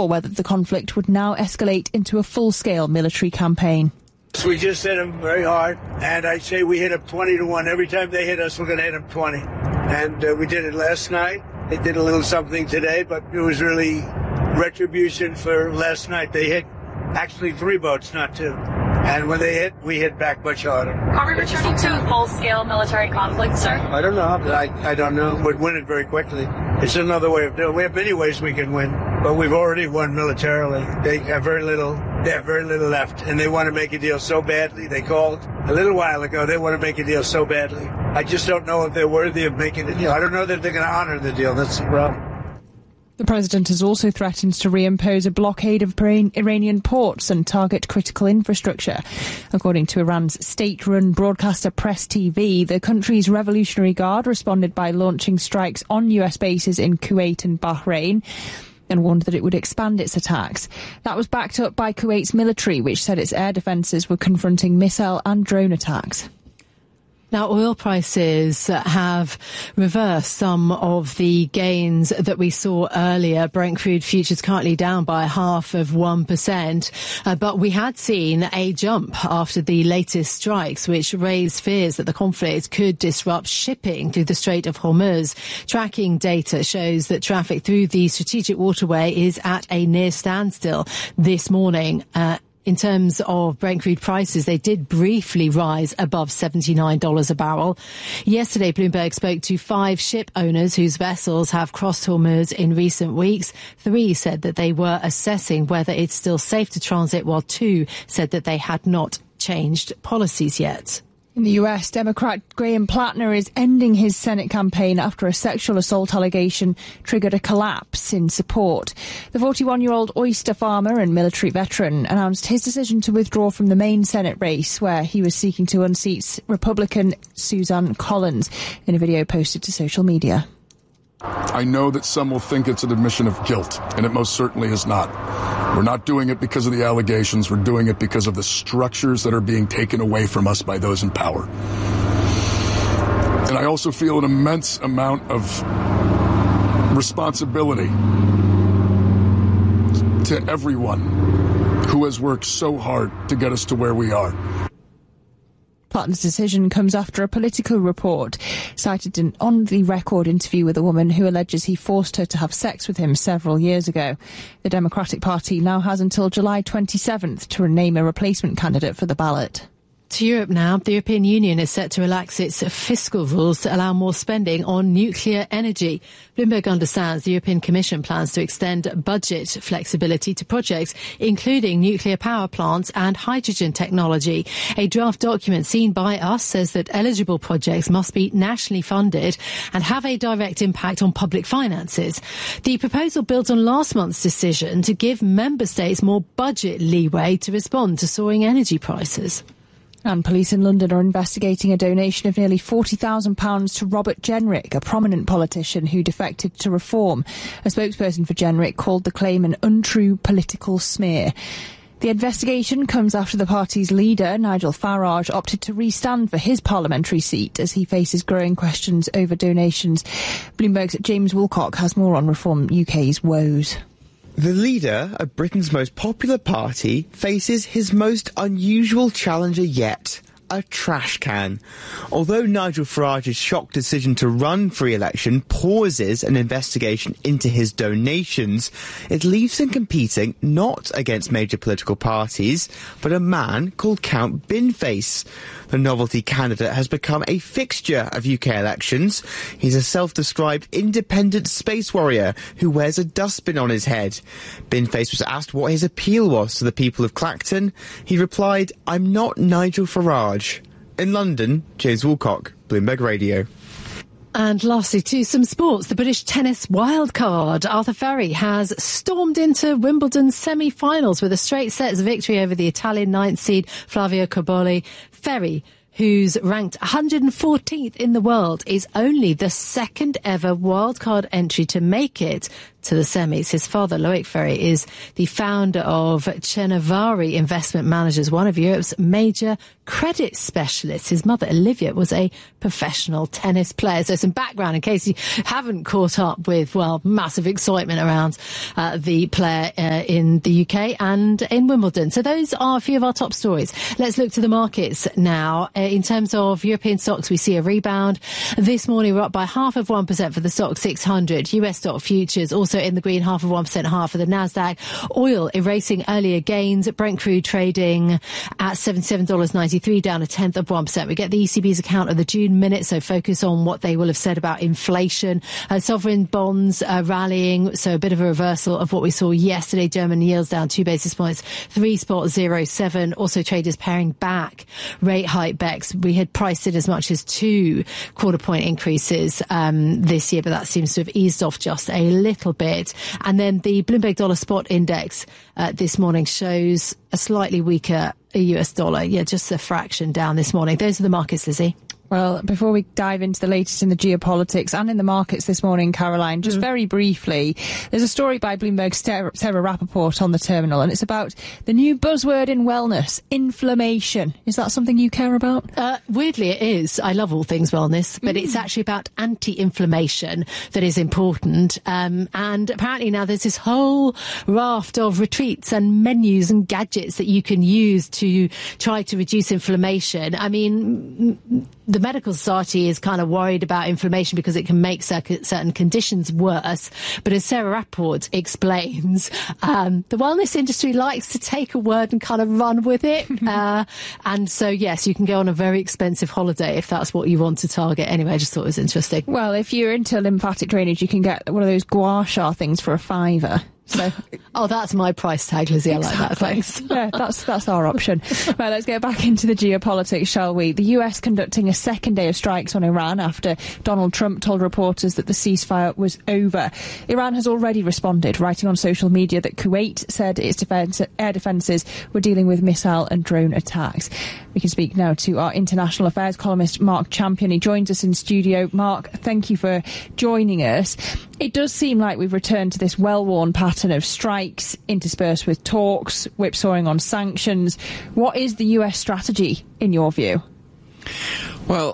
unsure whether the conflict would now escalate into a full-scale military campaign. We just hit them very hard, and I say we hit them 20-1. Every time they hit us, we're going to hit them 20. And we did it last night. They did a little something today, but it was really retribution for last night. They hit actually 3 boats, not 2. And when they hit, we hit back much harder. Are we returning to a full-scale military conflict, sir? I don't know. I don't know. We'd win it very quickly. It's another way of doing it. We have many ways we can win, but we've already won militarily. They have very little left, and they want to make a deal so badly. They called a little while ago. They want to make a deal so badly. I just don't know if they're worthy of making a deal. I don't know that they're going to honor the deal. That's the problem. The president has also threatened to reimpose a blockade of Iranian ports and target critical infrastructure. According to Iran's state-run broadcaster Press TV, the country's Revolutionary Guard responded by launching strikes on US bases in Kuwait and Bahrain and warned that it would expand its attacks. That was backed up by Kuwait's military, which said its air defences were confronting missile and drone attacks. Now, oil prices have reversed some of the gains that we saw earlier. Brent crude futures currently down by 0.5%. But we had seen a jump after the latest strikes, which raised fears that the conflict could disrupt shipping through the Strait of Hormuz. Tracking data shows that traffic through the strategic waterway is at a near standstill this morning. In terms of Brent crude prices, they did briefly rise above $79 a barrel. Yesterday, Bloomberg spoke to 5 ship owners whose vessels have crossed Hormuz in recent weeks. 3 said that they were assessing whether it's still safe to transit, while 2 said that they had not changed policies yet. In the US, Democrat Graham Plattner is ending his Senate campaign after a sexual assault allegation triggered a collapse in support. The 41-year-old oyster farmer and military veteran announced his decision to withdraw from the main Senate race, where he was seeking to unseat Republican Suzanne Collins, in a video posted to social media. I know that some will think it's an admission of guilt, and it most certainly is not. We're not doing it because of the allegations. We're doing it because of the structures that are being taken away from us by those in power. And I also feel an immense amount of responsibility to everyone who has worked so hard to get us to where we are. Plattner's decision comes after a Politico report cited an on-the-record interview with a woman who alleges he forced her to have sex with him several years ago. The Democratic Party now has until July 27th to name a replacement candidate for the ballot. To Europe now, the European Union is set to relax its fiscal rules to allow more spending on nuclear energy. Bloomberg understands the European Commission plans to extend budget flexibility to projects including nuclear power plants and hydrogen technology. A draft document seen by us says that eligible projects must be nationally funded and have a direct impact on public finances. The proposal builds on last month's decision to give member states more budget leeway to respond to soaring energy prices. And police in London are investigating a donation of nearly £40,000 to Robert Jenrick, a prominent politician who defected to Reform. A spokesperson for Jenrick called the claim an untrue political smear. The investigation comes after the party's leader, Nigel Farage, opted to re-stand for his parliamentary seat as he faces growing questions over donations. Bloomberg's James Woolcock has more on Reform UK's woes. The leader of Britain's most popular party faces his most unusual challenger yet, a trash can. Although Nigel Farage's shock decision to run for re-election pauses an investigation into his donations, it leaves him competing not against major political parties, but a man called Count Binface. The novelty candidate has become a fixture of UK elections. He's a self-described independent space warrior who wears a dustbin on his head. Binface was asked what his appeal was to the people of Clacton. He replied, "I'm not Nigel Farage." In London, James Woolcock, Bloomberg Radio. And lastly, to some sports. The British tennis wildcard, Arthur Ferry, has stormed into Wimbledon's semi-finals with a straight sets victory over the Italian 9th seed Flavio Cobolli. Ferry, who's ranked 114th in the world, is only the second ever wildcard entry to make it. to the semis. His father, Loic Ferry, is the founder of Chenavari Investment Managers, one of Europe's major credit specialists. His mother, Olivia, was a professional tennis player. So some background in case you haven't caught up with, well, massive excitement around the player in the UK and in Wimbledon. So those are a few of our top stories. Let's look to the markets now. In terms of European stocks, we see a rebound. This morning, we're up by 0.5% for the stock 600. US stock futures also in the green, 0.5%, half for the Nasdaq. Oil erasing earlier gains. Brent crude trading at $77.93, down 0.1%. We get the ECB's account of the June minute, so focus on what they will have said about inflation. Sovereign bonds rallying, so a bit of a reversal of what we saw yesterday. German yields down 2 basis points, 3.07. Also traders paring back rate hike bets. We had priced it as much as 2 quarter-point increases this year, but that seems to have eased off just a little bit. And then the Bloomberg Dollar Spot Index this morning shows a slightly weaker US dollar. Yeah, just a fraction down this morning. Those are the markets, Lizzie. Well, before we dive into the latest in the geopolitics and in the markets this morning, Caroline, just very briefly, there's a story by Bloomberg's Sarah Rappaport on the terminal, and it's about the new buzzword in wellness, inflammation. Is that something you care about? Weirdly, it is. I love all things wellness, but it's actually about anti-inflammation that is important. And apparently now there's this whole raft of retreats and menus and gadgets that you can use to try to reduce inflammation. I mean, the Medical Society is kind of worried about inflammation because it can make certain conditions worse. But as Sarah Rappaport explains, the wellness industry likes to take a word and kind of run with it. And so, yes, you can go on a very expensive holiday if that's what you want to target. Anyway, I just thought it was interesting. Well, if you're into lymphatic drainage, you can get one of those gua sha things for £5. So, that's my price tag, Lizzie. Exactly. I like that. Thanks. Yeah, that's our option. Right, let's get back into the geopolitics, shall we? The US conducting a second day of strikes on Iran after Donald Trump told reporters that the ceasefire was over. Iran has already responded, writing on social media that Kuwait said its air defences were dealing with missile and drone attacks. We can speak now to our international affairs columnist, Mark Champion. He joins us in studio. Mark, thank you for joining us. It does seem like we've returned to this well-worn pattern of strikes interspersed with talks, whipsawing on sanctions. What is the US strategy, in your view? Well,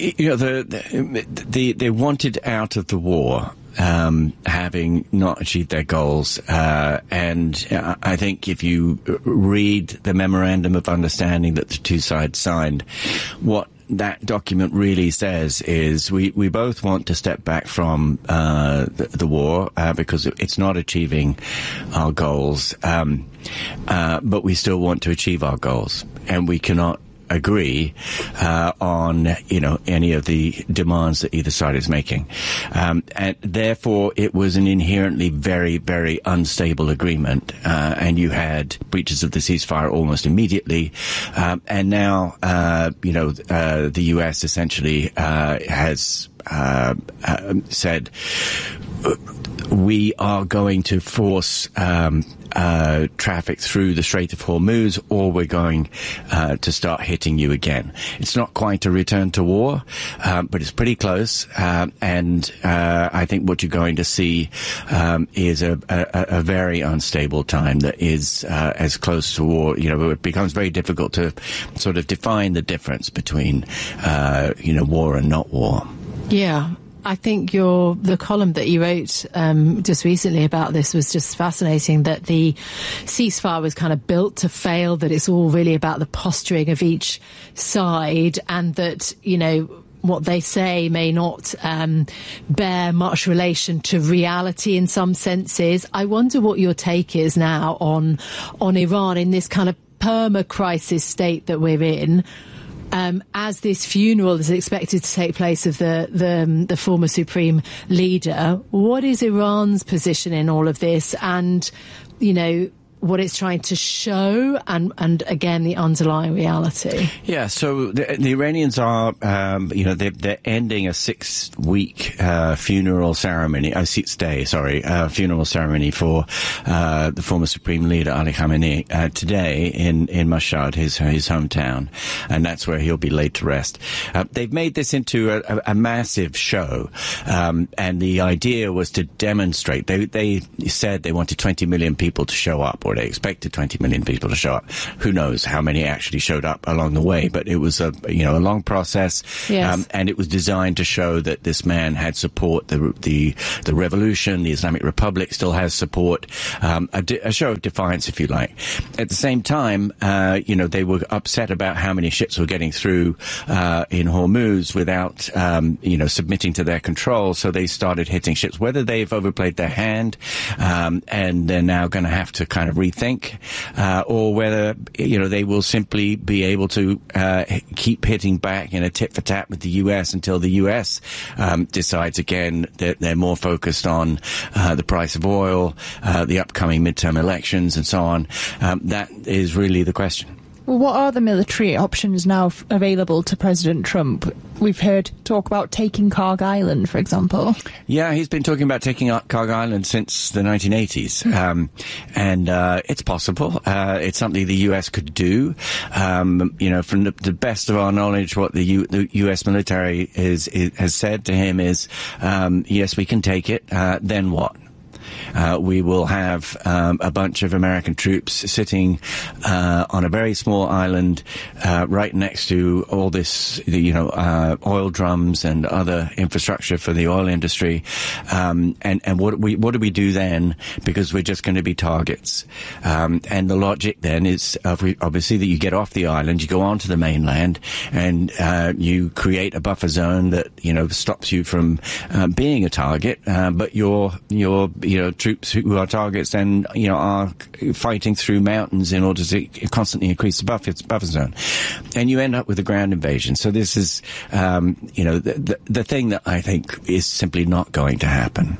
they wanted out of the war, having not achieved their goals. And I think if you read the memorandum of understanding that the two sides signed, what that document really says is we both want to step back from the war because it's not achieving our goals, but we still want to achieve our goals, and we cannot agree on any of the demands that either side is making, and therefore it was an inherently very, very unstable agreement, and you had breaches of the ceasefire almost immediately, and now the US essentially has said we are going to force traffic through the Strait of Hormuz, or we're going to start hitting you again. It's not quite a return to war, but it's pretty close. And I think what you're going to see is a very unstable time that is as close to war. It becomes very difficult to sort of define the difference between war and not war. Yeah. I think the column that you wrote just recently about this was just fascinating, that the ceasefire was kind of built to fail, that it's all really about the posturing of each side, and that, what they say may not bear much relation to reality in some senses. I wonder what your take is now on Iran in this kind of perma-crisis state that we're in. As this funeral is expected to take place of the former supreme leader, what is Iran's position in all of this? And, what it's trying to show, and again the underlying reality? Yeah, so the Iranians are, they're ending a 6-week funeral ceremony, funeral ceremony for the former Supreme Leader Ali Khamenei today in Mashhad, his hometown, and that's where he'll be laid to rest. They've made this into a massive show, and the idea was to demonstrate. They said they wanted 20 million people to show up, or they expected 20 million people to show up. Who knows how many actually showed up along the way? But it was a long process, yes. And it was designed to show that this man had support. The revolution, the Islamic Republic, still has support. A show of defiance, if you like. At the same time, they were upset about how many ships were getting through in Hormuz without, submitting to their control. So they started hitting ships. Whether they've overplayed their hand, and they're now going to have to kind of rethink, or whether they will simply be able to keep hitting back in a tit for tat with the U.S. until the U.S. Decides again that they're more focused on the price of oil, the upcoming midterm elections, and so on. That is really the question. Well, what are the military options now available to President Trump? We've heard talk about taking Kharg Island, for example. Yeah, he's been talking about taking Kharg Island since the 1980s. And it's possible. It's something the U.S. could do. From the best of our knowledge, what the U.S. military has said to him is, yes, we can take it. Then what? We will have a bunch of American troops sitting on a very small island right next to all this, oil drums and other infrastructure for the oil industry. And what do we do then? Because we're just going to be targets. And the logic then is obviously that you get off the island, you go onto the mainland, and you create a buffer zone that stops you from being a target. But your troops who are targets then, are fighting through mountains in order to constantly increase the buffer zone. And you end up with a ground invasion. So this is, the thing that I think is simply not going to happen.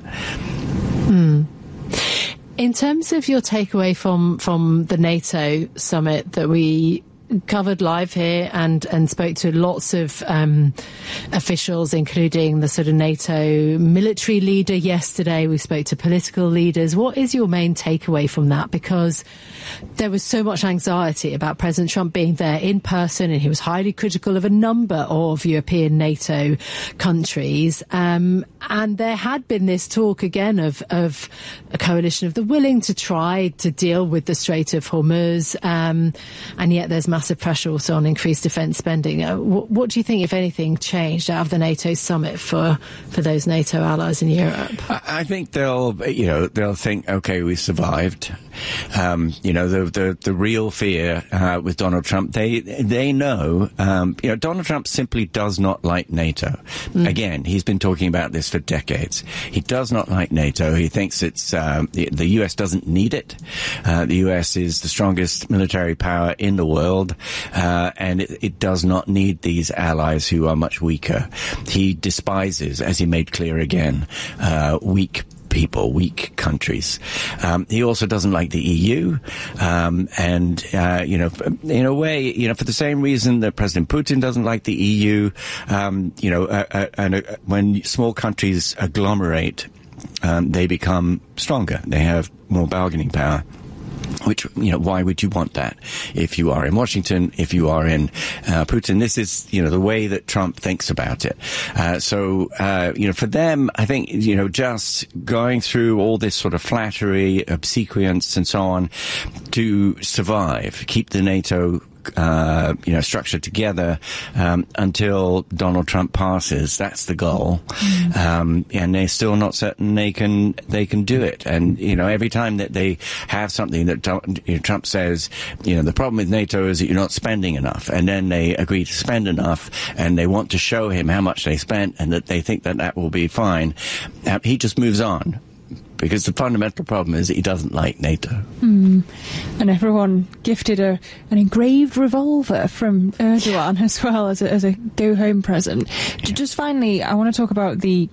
In terms of your takeaway from the NATO summit that we covered live here and spoke to lots of officials, including the sort of NATO military leader yesterday. We spoke to political leaders. What is your main takeaway from that? Because there was so much anxiety about President Trump being there in person, and he was highly critical of a number of European NATO countries. And there had been this talk again of a coalition of the willing to try to deal with the Strait of Hormuz, and yet there's massive pressure also on increased defence spending. What do you think, if anything, changed out of the NATO summit for those NATO allies in Europe? I think they'll think, okay, we survived. The real fear with Donald Trump, they know, Donald Trump simply does not like NATO. Again, he's been talking about this for decades. He does not like NATO. He thinks it's the U.S. doesn't need it. The U.S. is the strongest military power in the world, and it does not need these allies who are much weaker. He despises, as he made clear again, weak people, weak countries. He also doesn't like the EU, and in a way, for the same reason that President Putin doesn't like the EU. When small countries agglomerate, they become stronger. They have more bargaining power. Which, why would you want that if you are in Washington, if you are in Putin? This is, the way that Trump thinks about it. For them, I think, just going through all this sort of flattery, obsequience and so on to survive, keep the NATO structure together until Donald Trump passes. That's the goal. And they're still not certain they can do it. And every time that they have something that Trump says, the problem with NATO is that you're not spending enough, and then they agree to spend enough, and they want to show him how much they spent and that they think that will be fine. He just moves on. Because the fundamental problem is that he doesn't like NATO. And everyone gifted an engraved revolver from Erdogan as well as a go-home present. Just finally, I want to talk about the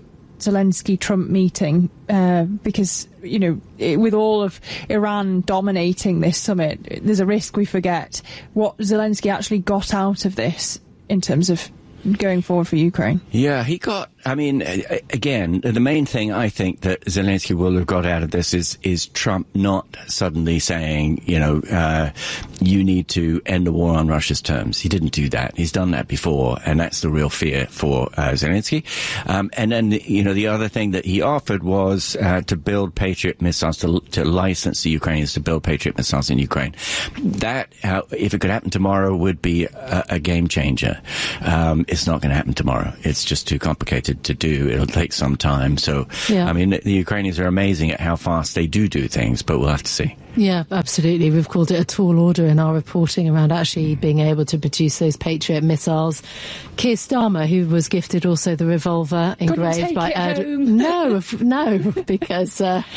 Zelensky-Trump meeting, because, with all of Iran dominating this summit, there's a risk we forget what Zelensky actually got out of this in terms of going forward for Ukraine. Yeah, again, the main thing I think that Zelensky will have got out of this is Trump not suddenly saying, you need to end the war on Russia's terms. He didn't do that. He's done that before, and that's the real fear for Zelensky. And then, the other thing that he offered was to build Patriot missiles, to license the Ukrainians to build Patriot missiles in Ukraine. That, if it could happen tomorrow, would be a game changer. It's not going to happen tomorrow. It's just too complicated to do. It'll take some time. So, yeah. The Ukrainians are amazing at how fast they do things, but we'll have to see. Yeah, absolutely. We've called it a tall order in our reporting around actually being able to produce those Patriot missiles. Keir Starmer, who was gifted also the revolver engraved by Erdogan. No, because,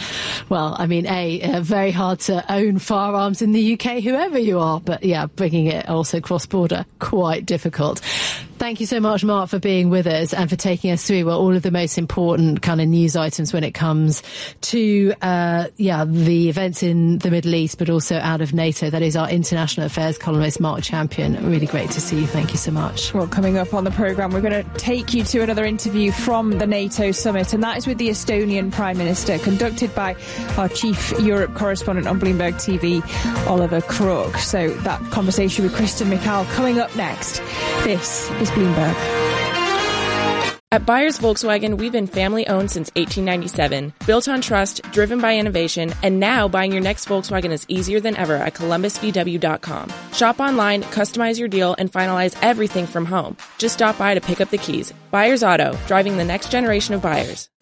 very hard to own firearms in the UK, whoever you are. But yeah, bringing it also cross-border, quite difficult. Thank you so much, Mark, for being with us and for taking us through all of the most important kind of news items when it comes to, the events in the Middle East, but also out of NATO. That is our international affairs columnist, Mark Champion. Really great to see you. Thank you so much. Well, coming up on the programme, we're going to take you to another interview from the NATO summit, and that is with the Estonian Prime Minister, conducted by our chief Europe correspondent on Bloomberg TV, Oliver Crook. So that conversation with Kristen Michal coming up next. This is Bloomberg. At Buyers Volkswagen, we've been family-owned since 1897, built on trust, driven by innovation, and now buying your next Volkswagen is easier than ever at ColumbusVW.com. Shop online, customize your deal, and finalize everything from home. Just stop by to pick up the keys. Buyers Auto, driving the next generation of buyers.